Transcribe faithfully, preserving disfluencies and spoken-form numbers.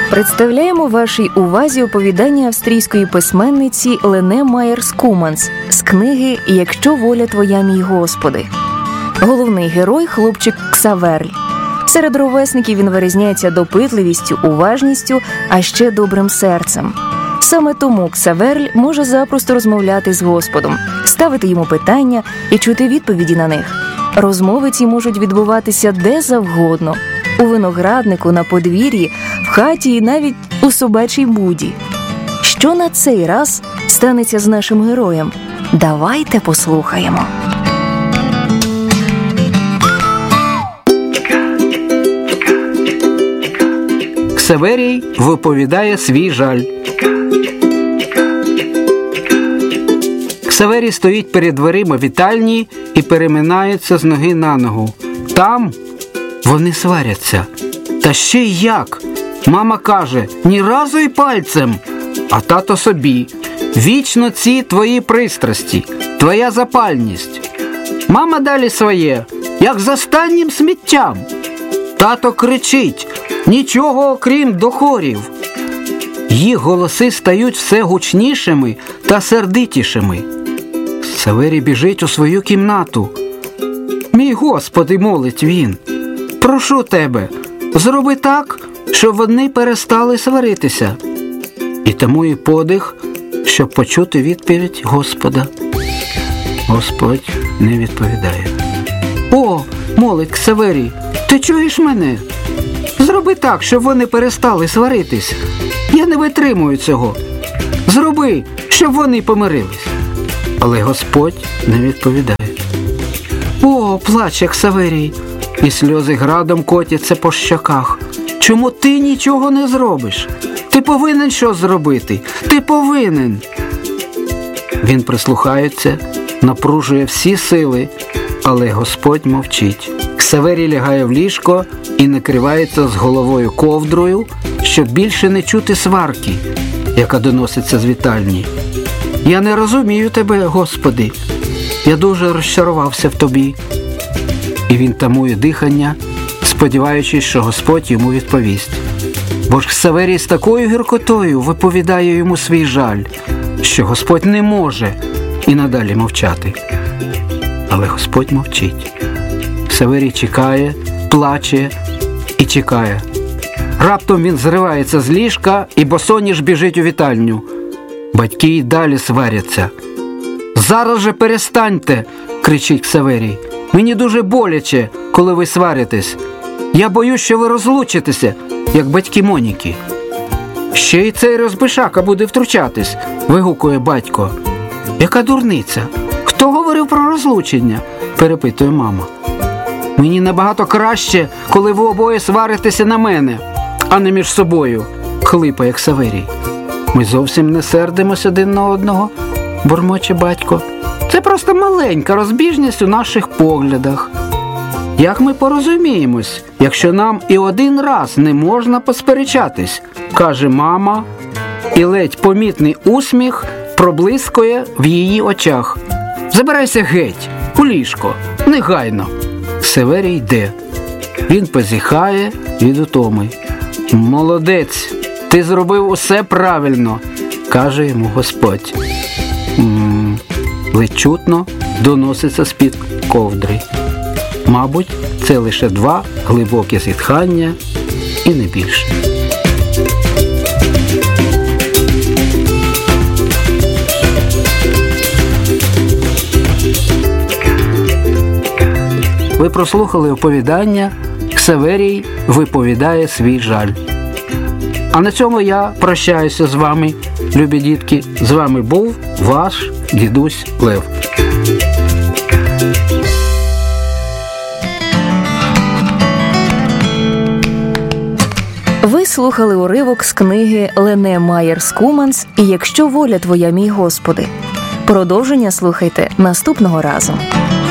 Представляємо вашій увазі оповідання австрійської письменниці Лене Майєр-Скуманс з книги «Якщо воля твоя, мій Господи». Головний герой – хлопчик Ксаверль. Серед ровесників він вирізняється допитливістю, уважністю, а ще добрим серцем. Саме тому Ксаверль може запросто розмовляти з Господом, ставити йому питання і чути відповіді на них. Розмови ці можуть відбуватися де завгодно – у винограднику, на подвір'ї, в хаті і навіть у собачій буді. Що на цей раз станеться з нашим героєм? Давайте послухаємо. Ксаверій виповідає свій жаль. Ксаверій стоїть перед дверима вітальні і переминається з ноги на ногу. Там вони сваряться. Та ще й як? Мама каже, ні разу й пальцем. А тато собі. Вічно ці твої пристрасті, твоя запальність. Мама далі своє, як з останнім сміттям. Тато кричить, нічого окрім дохорів. Їх голоси стають все гучнішими та сердитішими. Ксаверій біжить у свою кімнату. Мій Господи, молить він, прошу тебе, зроби так, щоб вони перестали сваритися. І тому і подих, щоб почути відповідь Господа. Господь не відповідає. О, молить Ксаверій, ти чуєш мене? Зроби так, щоб вони перестали сваритись. Я не витримую цього. Зроби, щоб вони помирились. Але Господь не відповідає. О, плаче Ксаверій, і сльози градом котяться по щоках. Чому ти нічого не зробиш? Ти повинен щось зробити. Ти повинен. Він прислухається, напружує всі сили, але Господь мовчить. Ксаверій лягає в ліжко і накривається з головою ковдрою, щоб більше не чути сварки, яка доноситься з вітальні. Я не розумію тебе, Господи. Я дуже розчарувався в тобі. І він тамує дихання, сподіваючись, що Господь йому відповість. Бо ж Ксаверій з такою гіркотою виповідає йому свій жаль, що Господь не може і надалі мовчати. Але Господь мовчить. Ксаверій чекає, плаче і чекає. Раптом він зривається з ліжка і босоніж біжить у вітальню. Батьки й далі сваряться. «Зараз же перестаньте!» – кричить Ксаверій. «Мені дуже боляче, коли ви сваритесь. Я боюсь, що ви розлучитеся, як батьки Моніки». «Ще й цей розбишака буде втручатись!» – вигукує батько. «Яка дурниця! Хто говорив про розлучення?» – перепитує мама. «Мені набагато краще, коли ви обоє сваритеся на мене, а не між собою», – хлипає Ксаверій. «Ми зовсім не сердимось один на одного», – бурмоче батько. «Це просто маленька розбіжність у наших поглядах. Як ми порозуміємось, якщо нам і один раз не можна посперечатись?» – каже мама, і ледь помітний усміх проблискує в її очах. «Забирайся геть, у ліжко, негайно». Ксаверій йде. Він позіхає від утоми. «Молодець, ти зробив усе правильно», – каже йому Господь. М-м, ледь чутно доноситься з-під ковдри. Мабуть, це лише два глибокі зітхання і не більше. Ви прослухали оповідання «Ксаверій виповідає свій жаль». А на цьому я прощаюся з вами, любі дітки. З вами був ваш дідусь Лев. Ви слухали уривок з книги Лене Майєр-Скуманс «І якщо воля твоя, мій Господи». Продовження слухайте наступного разу.